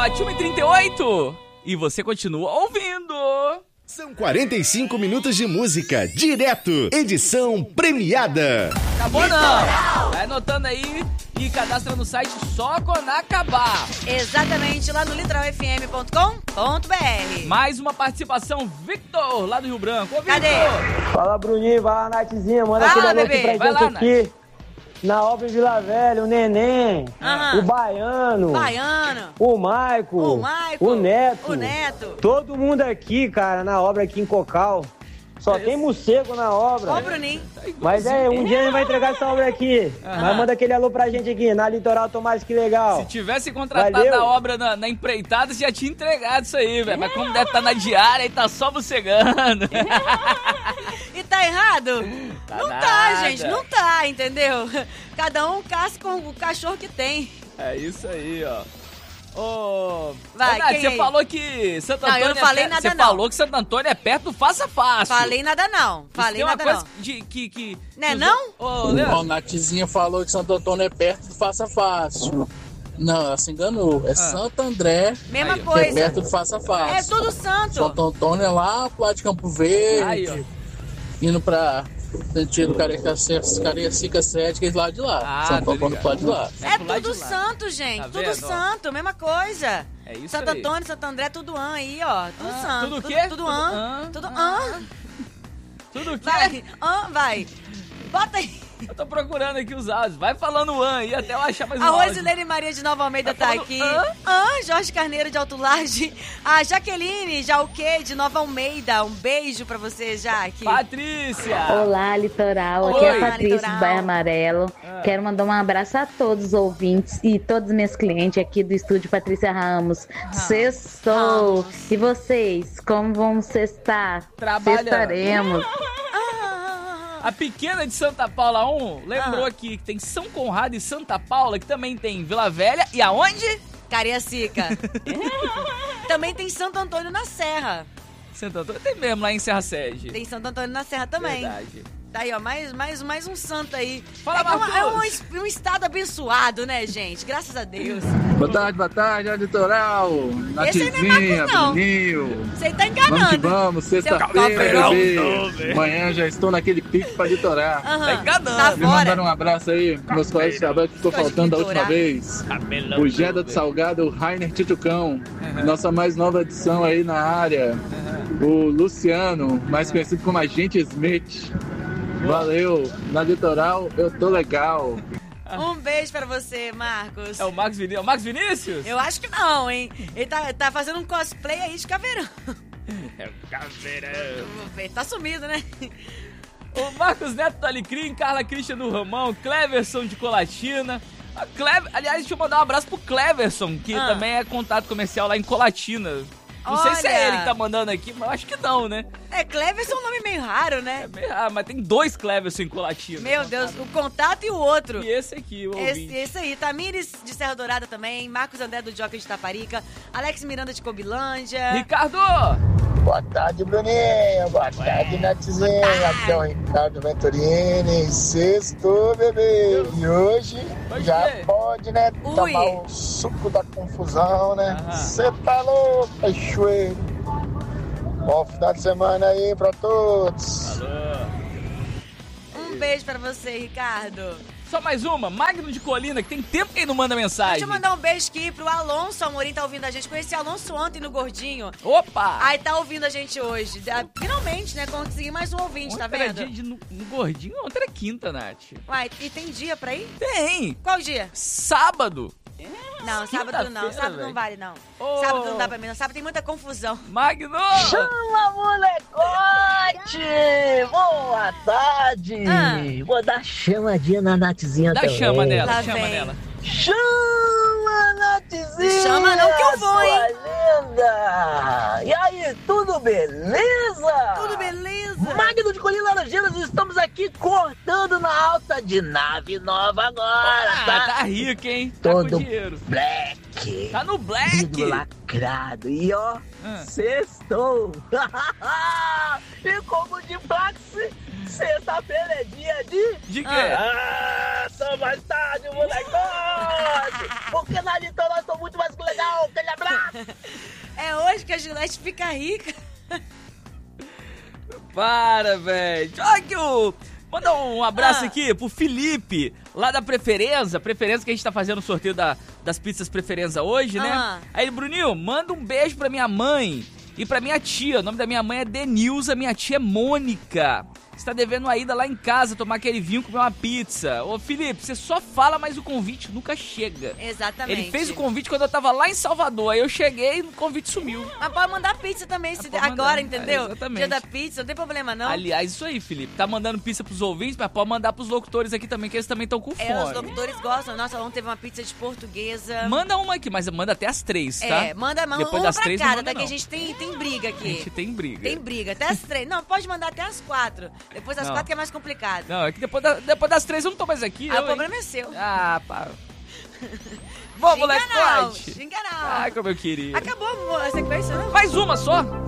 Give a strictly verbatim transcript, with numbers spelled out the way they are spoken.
ótimo, e trinta e oito. E você continua ouvindo. São quarenta e cinco minutos de música, direto, edição premiada. Acabou não. Vai anotando aí e cadastra no site só quando acabar. Exatamente, lá no litoral f m ponto com ponto b r. Mais uma participação, Victor, lá do Rio Branco. Ô, Victor. Cadê? Fala, Bruninho, vai lá, Nathzinha, manda Vai aquele lá, alô bebê. pra Vai gente lá, aqui. Na obra em Vila Velha, o Neném, Aham. o Baiano, Baiano. o Maico, O Maico. o Neto. O Neto. Todo mundo aqui, cara, na obra aqui em Cocal. Só tem morcego na obra. Ó o Bruninho. Mas é, um dia ele vai entregar essa obra aqui. Mas manda aquele alô pra gente aqui, na Litoral Tomás, que legal. Se tivesse contratado Valeu. a obra na, na empreitada, você já tinha entregado isso aí, velho. Mas como deve estar na diária, aí tá só mocegando. E tá errado? Tá não nada. tá, gente, não tá, entendeu? Cada um caça com o cachorro que tem. É isso aí, ó. Ô, Vai, ô, Nath, quem você aí? falou que Santo Não, eu Antônio não falei é nada, Você não. falou que Santo Antônio é perto do Faça Fácil. Falei nada não, Isso falei tem uma nada coisa não. De, que, que, Né, que os não? o- Ô, Leandro, Ó, Nathzinha falou que Santo Antônio é perto do Faça Fácil. Não, ela se enganou. É Santo André, Mesma Aí, ó. que é coisa. perto do Faça É Fácil. tudo santo. Santo Antônio é lá pro lado de Campo Verde, Aí, indo pra sentido Cariacica sete, que é lá de lá. Ah, Santo tô Antônio ligado. pro lado de lá. É pro lado tudo de lá. santo, gente. Tá tudo vendo, ó? santo, mesma coisa. É isso Santo aí. Antônio, Santo André, tudo an aí, ó. Tudo Ah, santo. tudo o quê? Tudo, tudo Tudo an. an. Tudo an. tudo que Vai, an, vai. Bota aí. Eu tô procurando aqui os áudios. Vai falando o an aí até eu achar mais um A áudio. Rosilene Maria de Nova Almeida tá falando aqui. an? An, Jorge Carneiro de Alto Laje. A Jaqueline Jalquê de Nova Almeida. Um beijo pra você, Jaque. Patrícia. Olá, Litoral. Aqui Oi. é a Patrícia Litoral. do Bairro Amarelo. Ah. Quero mandar um abraço a todos os ouvintes e todos os meus clientes aqui do estúdio Patrícia Ramos. Sextou! Ramos. E vocês, como vão sextar? Trabalhando. Sextaremos. A pequena de Santa Paula um lembrou Ah. aqui que tem São Conrado e Santa Paula, que também tem Vila Velha. E aonde? Cariacica. Também tem Santo Antônio na Serra. Santo Antônio. Tem mesmo lá em Serra Sede. Tem Santo Antônio na Serra também. Verdade. Tá aí, ó, mais, mais, mais um santo aí. Fala, é, que é, uma- é um, Marcos. es- um estado abençoado, né, gente? Graças a Deus. Boa tarde, boa tarde, ó, Litoral. Esse aí não é Nathzinha, Marcos, não. Bruninho. Você tá Vamos que enganando. vamos, sexta-feira, Caldeirão, bebê. Amanhã já estou naquele pique pra litorar. Aham, Tá enganando. tá Me mandar fora. um abraço aí pros meus colegas de trabalho que ficou Gosto de faltando da última litorar. vez. O Geda do Salgado, o Rainer Titucão, nossa mais nova edição aí na área. O Luciano, mais conhecido como Agente Smith. Valeu, na Litoral eu tô legal. Um beijo pra você, Marcos. É o Marcos Vinícius. É o Marcos Vinícius? Eu acho que não, hein? Ele tá, tá fazendo um cosplay aí de caveirão. É o Caveirão. Ele tá sumido, né? O Marcos Neto do Alecrim, Carla Christian do Ramão, Cleverson de Colatina. A Cleve... Aliás, deixa eu mandar um abraço pro Cleverson, que Ah. também é contato comercial lá em Colatina. Não sei se é Olha. ele que tá mandando aqui, mas eu acho que não, né? É, Cleverson é um nome meio raro, né? É meio- Ah, mas tem dois Cleverson em Colatina. Meu Deus, o contato e o outro. E esse aqui, o Esse, ouvinte. esse aí, Tamires de Serra Dourada também, Marcos André do Jockey de Taparica, Alex Miranda de Cobilândia. Ricardo! Boa tarde, Bruninho. Boa tarde, Nathzinha. Aqui é o Ricardo Venturini. Sexto, bebê. E hoje Hoje já é. pode, né? Ui. Tomar o suco da confusão, né? Aham. Você tá louco, cachoeiro. Bom final de semana aí pra todos. Um beijo pra você, Ricardo. Só mais uma, Magno de Colina, que tem tempo que ele não manda mensagem. Deixa eu mandar um beijo aqui pro Alonso Amorim, tá ouvindo a gente. Conheci Alonso ontem no Gordinho. Opa! Aí tá ouvindo a gente hoje. Ah, Finalmente, né? Consegui mais um ouvinte, tá Ontem era vendo? dia de no, no Gordinho, ontem era quinta, Nath. Uai, e tem dia pra ir? Tem! Qual dia? Sábado! Não, sábado não. Quinta-feira, Sábado velho. não vale, não. Ô. Sábado não dá pra mim, não. Sábado tem muita confusão. Magno! Chama, molecote! Boa tarde! Ah. Vou dar chamadinha na Nathzinha Dá também. chama nela, Lá chama vem. nela. Chama, Nathzinha! Chama não que eu vou, sua hein? linda! E aí, tudo beleza? Tudo beleza? Magno de Colina Laranjeiras, estamos aqui cortando na alta de nave nova agora, Ah, tá? tá rico, hein? Tá Todo com dinheiro. black. Tá no black! Vidro lacrado. E ó, Ah. sextou. E como de praxe, sexta-feira é dia de... De quê? Ah, só mais tarde, molecote! Porque na Litoral eu tô muito mais que legal. Aquele abraço! Depois que a Gillette fica rica. Para, velho. Olha que o... Manda um abraço Ah. aqui pro Felipe, lá da Preferença. Preferença que a gente tá fazendo o sorteio da, das pizzas Preferença hoje, né? Ah. Aí, Bruninho, manda um beijo pra minha mãe e pra minha tia. O nome da minha mãe é Denilza, minha tia é Mônica. Você tá devendo uma ida lá em casa, tomar aquele vinho, comer uma pizza. Ô, Felipe, você só fala, mas o convite nunca chega. Exatamente. Ele fez o convite quando eu tava lá em Salvador. Aí eu cheguei e o convite sumiu. Mas pode mandar pizza também, se pode agora, mandar. entendeu? É, exatamente. Dia da pizza, não tem problema não. Aliás, isso aí, Felipe. Tá mandando pizza pros ouvintes, mas pode mandar pros locutores aqui também, que eles também estão com fome. É, os locutores gostam. Nossa, ontem teve uma pizza de portuguesa. Manda uma aqui, mas manda até as três, tá? É, manda, manda Depois uma das pra três, cada, não manda, tá? Que a não. gente tem, tem briga A aqui. gente tem briga. Tem briga, até as três. Não, pode mandar até as quatro. Depois das Não. quatro que é mais complicado. Não, é que depois, da- depois das três eu não tô mais aqui. Ah, eu, o problema hein? é seu. Ah, pá. Vamos, Xinga não, molecote. xinga não. Ai, como eu queria. Acabou a sequência, não? Mais uma só.